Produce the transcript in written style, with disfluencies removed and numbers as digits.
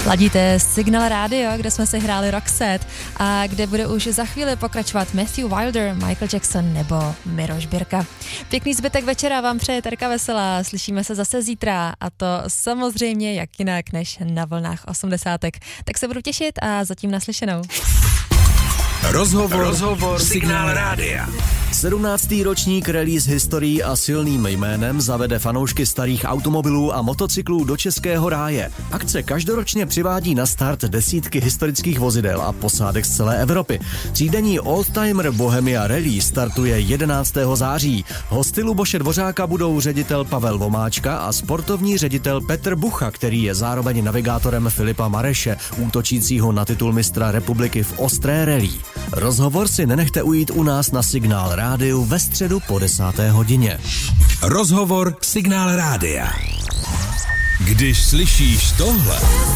Ladíte Signál Radio, kde jsme si hráli Roxette a kde bude už za chvíli pokračovat Matthew Wilder, Michael Jackson nebo Miroš Birka. Pěkný zbytek večera vám přeje Terka Veselá, slyšíme se zase zítra a to samozřejmě jak jinak než na vlnách 80. Tak se budu těšit a zatím naslyšenou. Rozhovor Signál Rádia. 17. ročník rally s historií a silným jménem zavede fanoušky starých automobilů a motocyklů do českého ráje. Akce každoročně přivádí na start desítky historických vozidel a posádek z celé Evropy. Třídenní Oldtimer Bohemia Rally startuje 11. září. Hosty Luboše Dvořáka budou ředitel Pavel Vomáčka a sportovní ředitel Petr Bucha, který je zároveň navigátorem Filipa Mareše, útočícího na titul mistra republiky v ostré rally. Rozhovor si nenechte ujít u nás na Signál Rádiu ve středu po 10. hodině. Rozhovor Signál Rádia. Když slyšíš tohle...